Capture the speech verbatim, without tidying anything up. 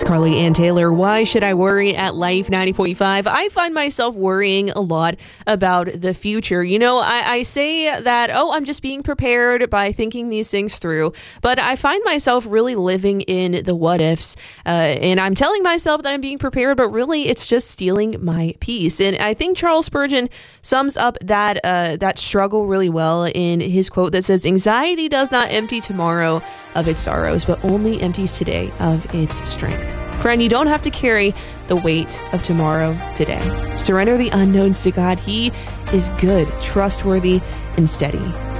Carly Ann Taylor, why should I worry at Life ninety point five? I find myself worrying a lot about the future. You know, I, I say that, oh, I'm just being prepared by thinking these things through, but I find myself really living in the what ifs, uh, and I'm telling myself that I'm being prepared, but really it's just stealing my peace. And I think Charles Spurgeon sums up that uh, that struggle really well in his quote that says, "Anxiety does not empty tomorrow of its sorrows, but only empties today of its strength." Friend, you don't have to carry the weight of tomorrow today. Surrender the unknowns to God. He is good, trustworthy, and steady.